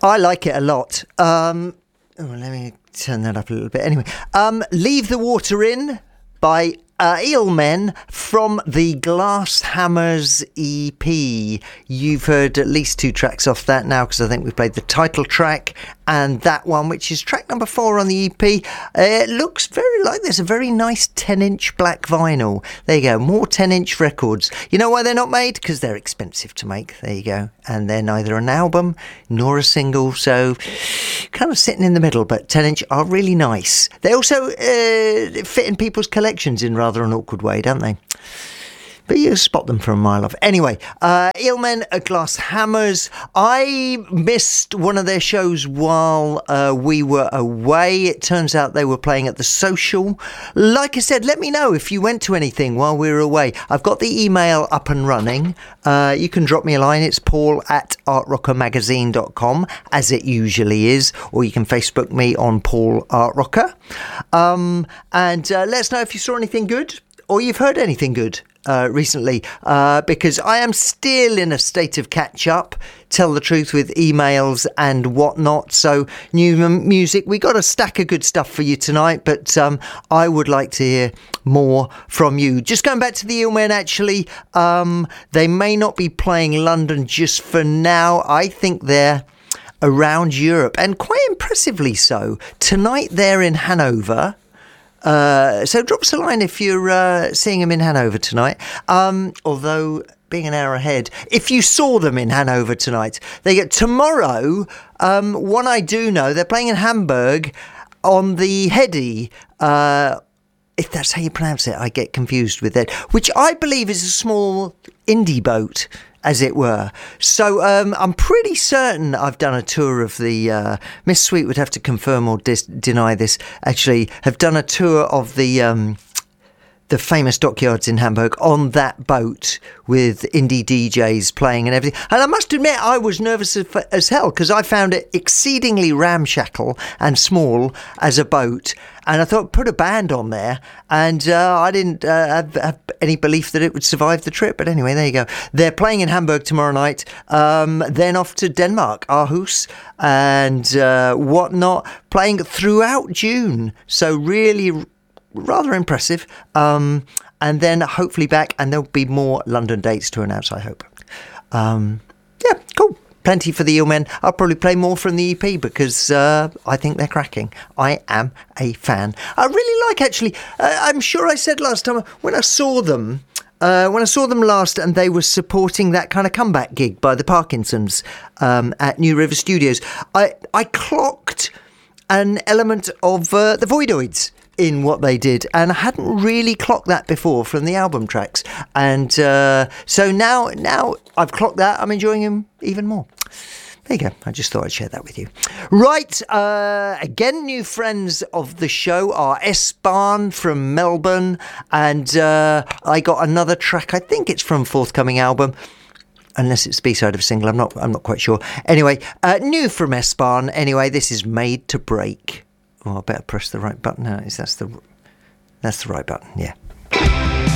I like it a lot. Let me turn that up a little bit. Anyway, Leave the Water In by Eelmen from the Glass Hammers EP. You've heard at least 2 tracks off that now, because I think we played the title track and that one, which is track number 4 on the EP. It looks very like there's a very nice 10-inch black vinyl. There you go, more 10-inch records. You know why they're not made? Because they're expensive to make. There you go. And they're neither an album nor a single, so kind of sitting in the middle, but 10-inch are really nice. They also fit in people's collections in rather an awkward way, don't they? But you spot them from a mile off. Anyway, Eelmen at Glass Hammers. I missed one of their shows while we were away. It turns out they were playing at the Social. Like I said, let me know if you went to anything while we were away. I've got the email up and running. You can drop me a line. It's paul@artrockermagazine.com, as it usually is. Or you can Facebook me on Paul Art Rocker. And let us know if you saw anything good or you've heard anything good recently, because I am still in a state of catch-up, tell the truth, with emails and whatnot. So new music, we got a stack of good stuff for you tonight, but I would like to hear more from you. Just going back to the Eelmen, actually, they may not be playing London just for now. I think they're around Europe, and quite impressively so. Tonight they're in Hanover. So drop us a line if you're seeing them in Hanover tonight. Although, being an hour ahead, if you saw them in Hanover tonight, they get tomorrow. One I do know, they're playing in Hamburg on the Heady. If that's how you pronounce it, I get confused with it. Which I believe is a small indie boat, as it were. So I'm pretty certain I've done a tour of the... Miss Sweet would have to confirm or deny this. Actually, have done a tour of the famous dockyards in Hamburg on that boat with indie DJs playing and everything. And I must admit, I was nervous as hell, because I found it exceedingly ramshackle and small as a boat. And I thought, put a band on there, and I didn't have any belief that it would survive the trip. But anyway, there you go. They're playing in Hamburg tomorrow night, then off to Denmark, Aarhus, and whatnot, playing throughout June. So really rather impressive. And then hopefully back, and there'll be more London dates to announce, I hope. Yeah, cool. Plenty for the Eelmen. I'll probably play more from the EP because I think they're cracking. I am a fan. I really like, actually, I'm sure I said last time, when I saw them last and they were supporting that kind of comeback gig by the Parkinsons at New River Studios, I clocked an element of the Voidoids in what they did, and I hadn't really clocked that before from the album tracks, and so now I've clocked that. I'm enjoying him even more. There you go. I just thought I'd share that with you. Right, again, new friends of the show are S-Bahn from Melbourne, and I got another track. I think it's from forthcoming album, unless it's B-side of a single. I'm not quite sure. Anyway, new from S-Bahn. Anyway, this is Made to Break. Oh, I better press the right button now. That's the right button. Yeah.